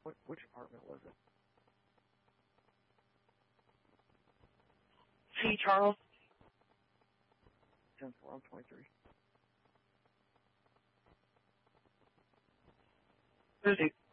Which apartment was it? C. Charles. 10-4, I'm 23. Busy.